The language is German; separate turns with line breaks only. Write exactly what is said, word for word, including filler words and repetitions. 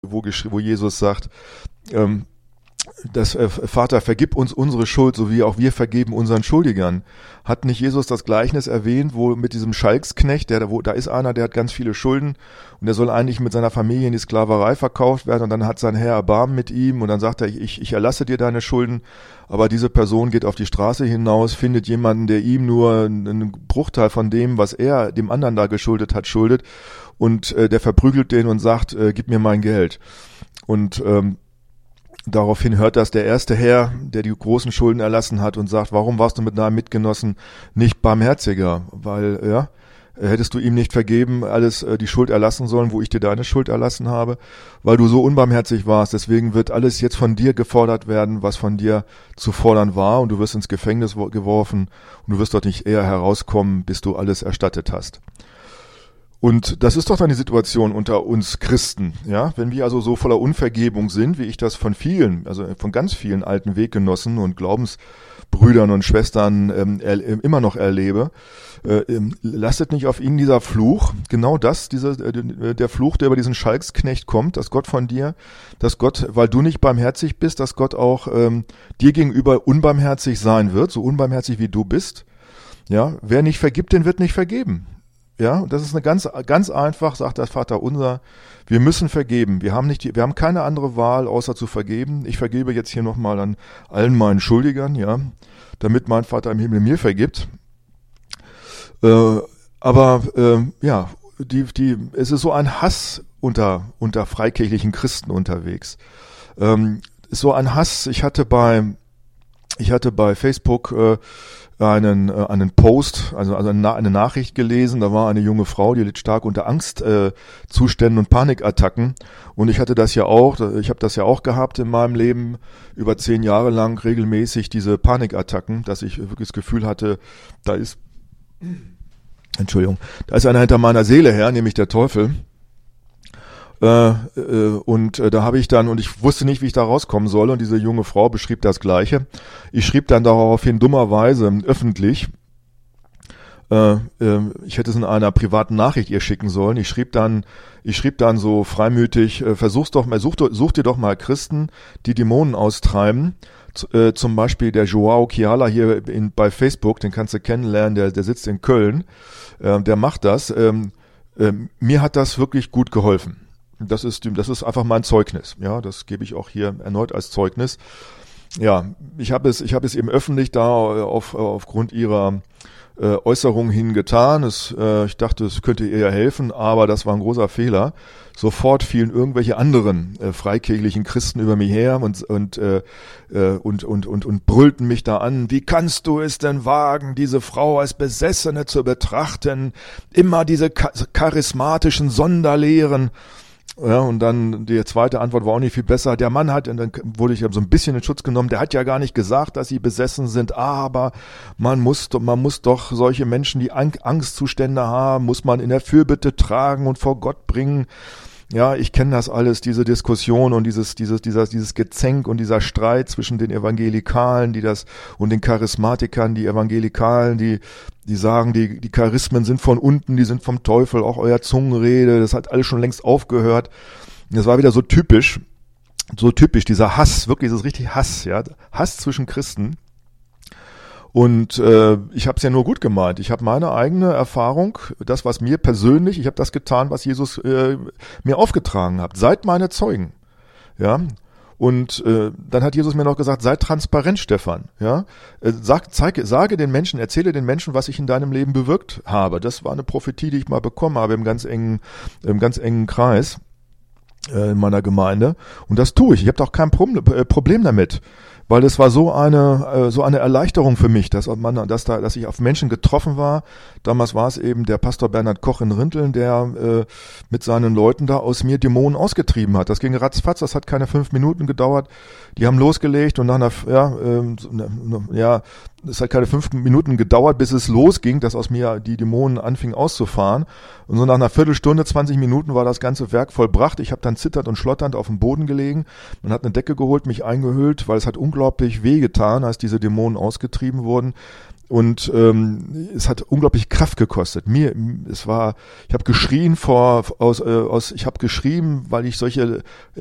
wo, wo Jesus sagt, ähm, das, äh, Vater, vergib uns unsere Schuld, so wie auch wir vergeben unseren Schuldigern. Hat nicht Jesus das Gleichnis erwähnt, wo mit diesem Schalksknecht, der, wo, da ist einer, der hat ganz viele Schulden und der soll eigentlich mit seiner Familie in die Sklaverei verkauft werden und dann hat sein Herr Erbarmen mit ihm und dann sagt er, ich, ich erlasse dir deine Schulden, aber diese Person geht auf die Straße hinaus, findet jemanden, der ihm nur einen Bruchteil von dem, was er dem anderen da geschuldet hat, schuldet und äh, der verprügelt den und sagt, äh, gib mir mein Geld. Und ähm, daraufhin hört das der erste Herr, der die großen Schulden erlassen hat und sagt, warum warst du mit deinem Mitgenossen nicht barmherziger? Weil, ja, hättest du ihm nicht vergeben, alles äh, die Schuld erlassen sollen, wo ich dir deine Schuld erlassen habe, weil du so unbarmherzig warst. Deswegen wird alles jetzt von dir gefordert werden, was von dir zu fordern war und du wirst ins Gefängnis geworfen und du wirst dort nicht eher herauskommen, bis du alles erstattet hast. Und das ist doch dann die Situation unter uns Christen, ja, wenn wir also so voller Unvergebung sind, wie ich das von vielen, also von ganz vielen alten Weggenossen und Glaubensbrüdern und Schwestern ähm, er, immer noch erlebe, äh, ähm, lastet nicht auf ihnen dieser Fluch, genau das, dieser, äh, der Fluch, der über diesen Schalksknecht kommt, dass Gott von dir, dass Gott, weil du nicht barmherzig bist, dass Gott auch ähm, dir gegenüber unbarmherzig sein wird, so unbarmherzig wie du bist, ja, wer nicht vergibt, den wird nicht vergeben. Ja, das ist eine ganz, ganz einfach, sagt der Vater unser. Wir müssen vergeben. Wir haben nicht, die, wir haben keine andere Wahl, außer zu vergeben. Ich vergebe jetzt hier nochmal an allen meinen Schuldigern, ja, damit mein Vater im Himmel mir vergibt. Äh, aber, äh, ja, die, die, es ist so ein Hass unter, unter freikirchlichen Christen unterwegs. Ähm, so ein Hass. Ich hatte bei, ich hatte bei Facebook, äh, einen äh, einen Post, also also eine, eine Nachricht gelesen, da war eine junge Frau, die litt stark unter Angstzuständen äh, und Panikattacken und ich hatte das ja auch, ich habe das ja auch gehabt in meinem Leben, über zehn Jahre lang regelmäßig diese Panikattacken, dass ich wirklich das Gefühl hatte, da ist, Entschuldigung, da ist einer hinter meiner Seele her, nämlich der Teufel. Äh, äh, und äh, da habe ich dann, und ich wusste nicht, wie ich da rauskommen soll, und diese junge Frau beschrieb das Gleiche. Ich schrieb dann daraufhin dummerweise öffentlich, äh, äh, ich hätte es in einer privaten Nachricht ihr schicken sollen. Ich schrieb dann, ich schrieb dann so freimütig, äh, versuch's doch mal, such, such dir doch mal Christen, die Dämonen austreiben. Z, äh, zum Beispiel der Joao Kiala hier in, bei Facebook, den kannst du kennenlernen, der, der sitzt in Köln, äh, der macht das. Ähm, äh, mir hat das wirklich gut geholfen. Das ist, das ist einfach mein Zeugnis. Ja, das gebe ich auch hier erneut als Zeugnis. Ja, ich habe es, ich habe es eben öffentlich da auf, aufgrund ihrer äh, Äußerung hin getan. Es, äh, ich dachte, es könnte ihr ja helfen, aber das war ein großer Fehler. Sofort fielen irgendwelche anderen äh, freikirchlichen Christen über mich her und und, äh, und und und und brüllten mich da an. Wie kannst du es denn wagen, diese Frau als Besessene zu betrachten? Immer diese charismatischen Sonderlehren. Ja, und dann die zweite Antwort war auch nicht viel besser. Der Mann hat, und dann wurde ich so ein bisschen in Schutz genommen, der hat ja gar nicht gesagt, dass sie besessen sind, aber man muss, man muss doch solche Menschen, die Angstzustände haben, muss man in der Fürbitte tragen und vor Gott bringen. Ja, ich kenne das alles, diese Diskussion und dieses, dieses, dieses, dieses Gezänk und dieser Streit zwischen den Evangelikalen, die das, und den Charismatikern, die Evangelikalen, die, die sagen, die, die Charismen sind von unten, die sind vom Teufel, auch euer Zungenrede, das hat alles schon längst aufgehört. Das war wieder so typisch, so typisch, dieser Hass, wirklich, das ist richtig Hass, ja, Hass zwischen Christen. Und äh, ich habe es ja nur gut gemeint. Ich habe meine eigene Erfahrung, das, was mir persönlich, ich habe das getan, was Jesus äh, mir aufgetragen hat. Seid meine Zeugen, ja. Und äh, dann hat Jesus mir noch gesagt: Seid transparent, Stefan, ja. Äh, sag, zeige, sage den Menschen, erzähle den Menschen, was ich in deinem Leben bewirkt habe. Das war eine Prophetie, die ich mal bekommen habe im ganz engen, im ganz engen Kreis äh, in meiner Gemeinde. Und das tue ich. Ich habe doch kein Problem damit. Weil das war so eine so eine Erleichterung für mich, dass man, dass da, dass ich auf Menschen getroffen war. Damals war es eben der Pastor Bernhard Koch in Rinteln, der äh, mit seinen Leuten da aus mir Dämonen ausgetrieben hat. Das ging ratzfatz, das hat keine fünf Minuten gedauert. Die haben losgelegt und nach einer, ja, äh, ja, es hat keine fünf Minuten gedauert, bis es losging, dass aus mir die Dämonen anfingen auszufahren. Und so nach einer Viertelstunde, zwanzig Minuten war das ganze Werk vollbracht. Ich habe dann zitternd und schlotternd auf dem Boden gelegen. Man hat eine Decke geholt, mich eingehüllt, weil es hat unglaublich wehgetan, als diese Dämonen ausgetrieben wurden. Und ähm, es hat unglaublich Kraft gekostet. Mir, es war, ich habe geschrien vor, aus, äh, aus, ich habe geschrien, weil ich solche